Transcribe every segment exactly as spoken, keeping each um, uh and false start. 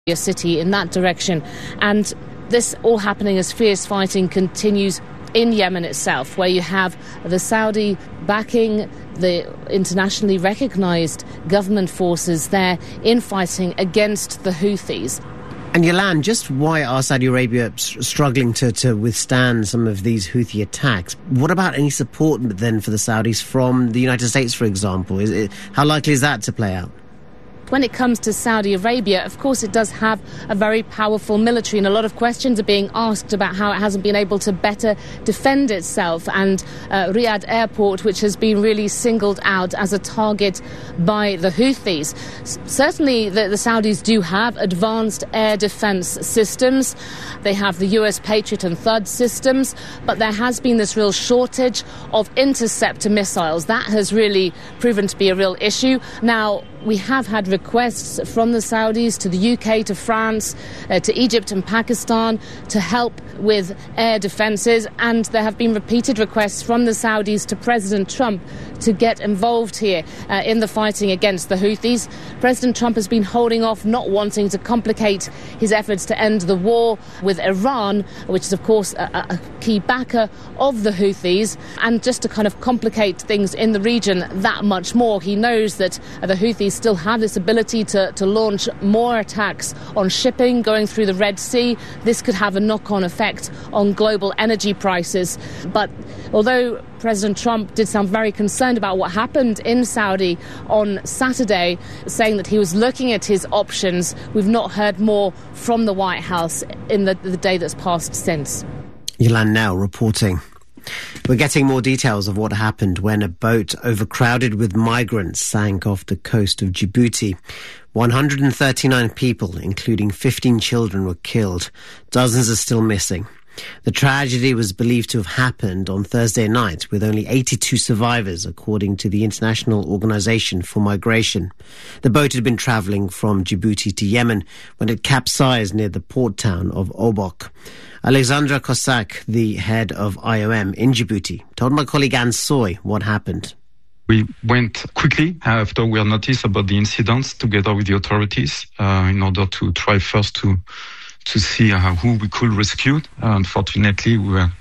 a city in that direction. And this all happening as fierce fighting continues in Yemen itself, where you have the Saudi backing the internationally recognised government forces there in fighting against the Houthis. And Yolande, just why are Saudi Arabia struggling to, to withstand some of these Houthi attacks? What about any support then for the Saudis from the United States, for example? Is it, how likely is that to play out? When it comes to Saudi Arabia, of course, it does have a very powerful military, and a lot of questions are being asked about how it hasn't been able to better defend itself. And uh, Riyadh Airport, which has been really singled out as a target by the Houthis. S- certainly, the, the Saudis do have advanced air defence systems. They have the U S Patriot and Thud systems, but there has been this real shortage of interceptor missiles. That has really proven to be a real issue. Now, we have had requests from the Saudis to the U K, to France, uh, to Egypt and Pakistan to help with air defences, and there have been repeated requests from the Saudis to President Trump to get involved here uh, in the fighting against the Houthis. President Trump has been holding off, not wanting to complicate his efforts to end the war with Iran, which is of course a, a key backer of the Houthis, and just to kind of complicate things in the region that much more. He knows that uh, the Houthis still have this ability to, to launch more attacks on shipping going through the Red Sea. This could have a knock-on effect on global energy prices. But although President Trump did sound very concerned about what happened in Saudi on Saturday, saying that he was looking at his options, we've not heard more from the White House in the, the day that's passed since. Yolande Knell reporting. We're getting more details of what happened when a boat overcrowded with migrants sank off the coast of Djibouti. one hundred thirty-nine people, including fifteen children, were killed. Dozens are still missing. The tragedy was believed to have happened on Thursday night, with only eighty-two survivors, according to the International Organization for Migration. The boat had been travelling from Djibouti to Yemen when it capsized near the port town of Obok. Alexandra Cossack, the head of I O M in Djibouti, told my colleague Anne Soy what happened. We went quickly after we had noticed about the incidents together with the authorities uh, in order to try first to to see uh, who we could rescue. Uh, unfortunately, we were,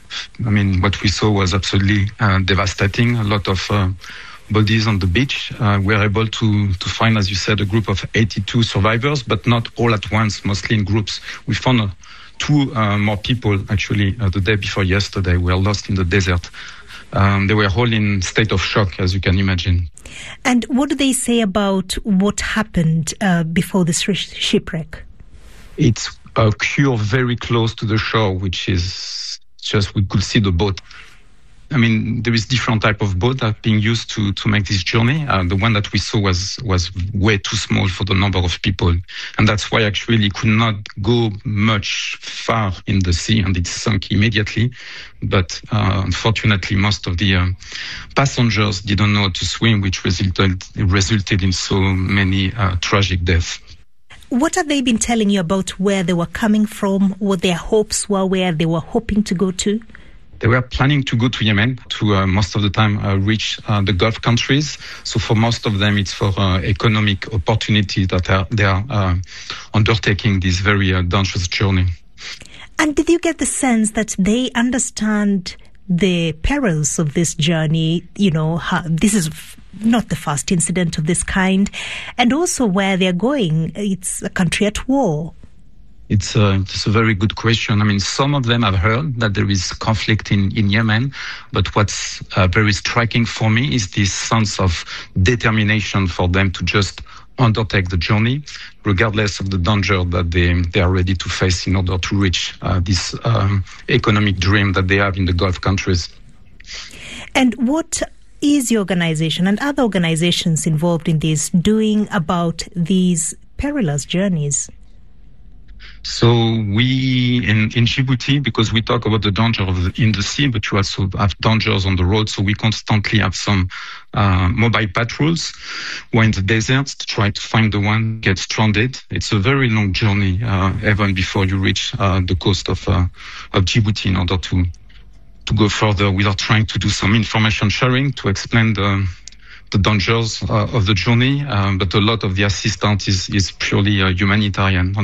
I mean, what we saw was absolutely uh, devastating. A lot of uh, bodies on the beach. Uh, we were able to, to find, as you said, a group of eighty-two survivors, but not all at once, mostly in groups. We found uh, two uh, more people, actually, uh, the day before yesterday. We were lost in the desert. Um, they were all in state of shock, as you can imagine. And what do they say about what happened uh, before this shipwreck? It's a cure very close to the shore, which is just, we could see the boat. I mean, there is different type of boat that are being used to, to make this journey. Uh, the one that we saw was, was way too small for the number of people. And that's why actually it could not go much far in the sea, and it sunk immediately. But uh, unfortunately, most of the uh, passengers didn't know how to swim, which resulted, resulted in so many uh, tragic deaths. What have they been telling you about where they were coming from, what their hopes were, where they were hoping to go to? They were planning to go to Yemen to uh, most of the time uh, reach uh, the Gulf countries. So for most of them, it's for uh, economic opportunity that are, they are uh, undertaking this very uh, dangerous journey. And did you get the sense that they understand the perils of this journey? You know, how, this is not the first incident of this kind, and also where they're going. It's a country at war. It's a, it's a very good question. I mean, some of them have heard that there is conflict in, in Yemen, but what's uh, very striking for me is this sense of determination for them to just undertake the journey, regardless of the danger that they, they are ready to face in order to reach uh, this um, economic dream that they have in the Gulf countries. And what is your organization and other organizations involved in this doing about these perilous journeys? So we, in, in Djibouti, because we talk about the danger of the, in the sea, but you also have dangers on the road, so we constantly have some uh, mobile patrols who are in the deserts to try to find the one who gets stranded. It's a very long journey, uh, even before you reach uh, the coast of, uh, of Djibouti, in order to to go further. We are trying to do some information sharing to explain the the dangers uh, of the journey, um, but a lot of the assistance is, is purely uh, humanitarian.